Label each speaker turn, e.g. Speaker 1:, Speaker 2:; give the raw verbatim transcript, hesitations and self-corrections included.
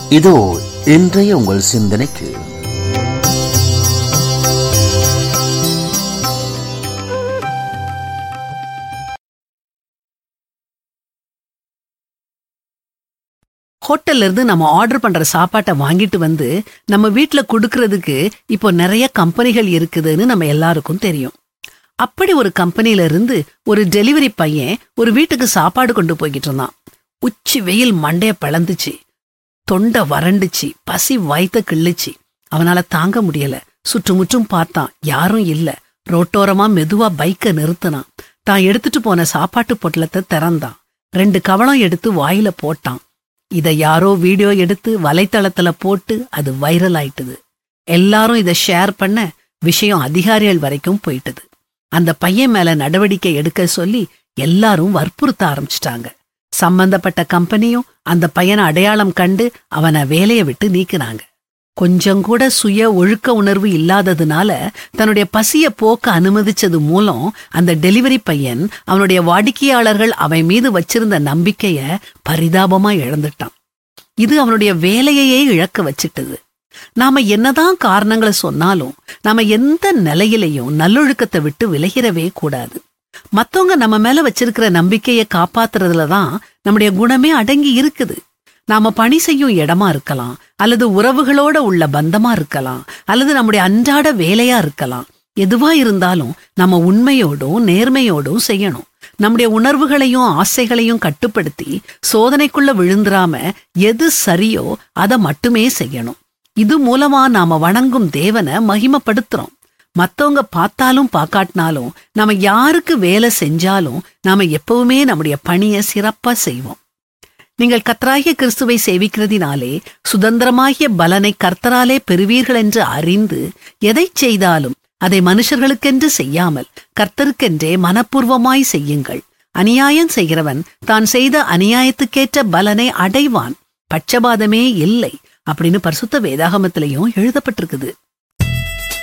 Speaker 1: இதோ இன்றைய உங்கள் சிந்தனைக்கு
Speaker 2: ஹோட்டல்ல இருந்து நம்ம ஆர்டர் பண்ற சாப்பாட்டை வாங்கிட்டு வந்து நம்ம வீட்டுல கொடுக்கறதுக்கு இப்போ நிறைய கம்பெனிகள் இருக்குதுன்னு நம்ம எல்லாருக்கும் தெரியும். அப்படி ஒரு கம்பெனில இருந்து ஒரு டெலிவரி பையன் ஒரு வீட்டுக்கு சாப்பாடு கொண்டு போய்கிட்டு இருந்தான். உச்சி வெயில் மண்டைய பிளந்துச்சு, தொண்டை வறண்டுச்சு, பசி வயித்த கிள்ளுச்சு. அவனால தாங்க முடியல. சுற்றுமுற்றும் பார்த்தான், யாரும் இல்ல. ரோட்டோரமா மெதுவா பைக்க நிறுத்தினான். தான் எடுத்துட்டு போன சாப்பாட்டு பொட்டலத்தை திறந்தான். ரெண்டு கவளம் எடுத்து வாயில போட்டான். இத யாரோ வீடியோ எடுத்து வலைத்தளத்துல போட்டு அது வைரல் ஆயிட்டுது. எல்லாரும் இத ஷேர் பண்ண விஷயம் அதிகாரிகள் வரைக்கும் போயிட்டுது. அந்த பையன் மேல நடவடிக்கை எடுக்க சொல்லி எல்லாரும் வற்புறுத்த ஆரம்பிச்சிட்டாங்க. சம்பந்தப்பட்ட கம்பெனியும் அந்த பையனை அடையாளம் கண்டு அவனை வேலையை விட்டு நீக்கினாங்க. கொஞ்சம் கூட சுய ஒழுக்க உணர்வு இல்லாததுனால தன்னுடைய பசிய போக்க அனுமதிச்சது மூலம் அந்த டெலிவரி பையன் அவனுடைய வாடிக்கையாளர்கள் அவன் மீது வச்சிருந்த நம்பிக்கைய பரிதாபமா இழந்துட்டான். இது அவனுடைய வேலையையே இழக்க வச்சிட்டது. நாம என்னதான் காரணங்களை சொன்னாலும் நாம எந்த நிலையிலையும் நல்லொழுக்கத்தை விட்டு விலகிறவே கூடாது. மத்தவங்க நம்ம மேல வச்சிருக்கிற நம்பிக்கையை காப்பாத்துறதுலதான் நம்முடைய குணமே அடங்கி இருக்குது. நாம பணி செய்யும் இடமா இருக்கலாம், அல்லது உறவுகளோட உள்ள பந்தமா இருக்கலாம், அல்லது நம்முடைய அன்றாட வேலையா இருக்கலாம். எதுவா இருந்தாலும் நம்ம உண்மையோடும் நேர்மையோடும் செய்யணும். நம்முடைய உணர்வுகளையும் ஆசைகளையும் கட்டுப்படுத்தி சோதனைக்குள்ள விழுந்துராம எது சரியோ அதை மட்டுமே செய்யணும். இது மூலமா நாம வணங்கும் தேவனை மகிமைப்படுத்துறோம். மத்தவங்க பார்த்தாலும் பார்க்காட்டினாலும் நாம யாருக்கு வேலை செஞ்சாலும் நாம எப்பவுமே நம்முடைய பணியை சிறப்பா செய்வோம். நீங்கள் கர்த்தராகிய கிறிஸ்துவை சேவிக்கிறதினாலே சுதந்திரமாகிய பலனை கர்த்தராலே பெறுவீர்கள் என்று அறிந்து எதை செய்தாலும் அதை மனுஷர்களுக்கென்று செய்யாமல் கர்த்தருக்கென்றே மனப்பூர்வமாய் செய்யுங்கள். அநியாயம் செய்கிறவன் தான் செய்த அநியாயத்துக்கேற்ற பலனை அடைவான், பட்சபாதமே இல்லை அப்படின்னு பரிசுத்த வேதாகமத்திலையும் எழுதப்பட்டிருக்குது.